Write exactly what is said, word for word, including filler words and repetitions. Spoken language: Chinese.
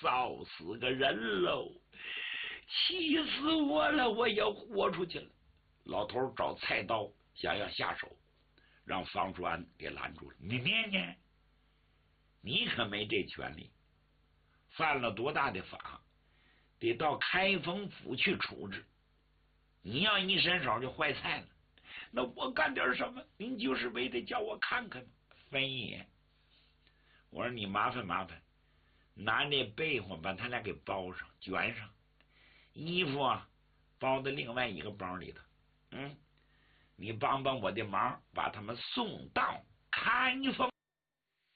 烧死个人喽！气死我了！我要豁出去了。老头找菜刀想要下手，让方叔安给拦住了。你念念，你可没这权利，犯了多大的法，得到开封府去处置。你要一伸手就坏菜了，那我干点什么？您就是为了叫我看看吗？分野。我说你麻烦麻烦，拿那被窝把他俩给包上卷上，衣服啊包在另外一个包里头。嗯，你帮帮我的忙，把他们送到开封。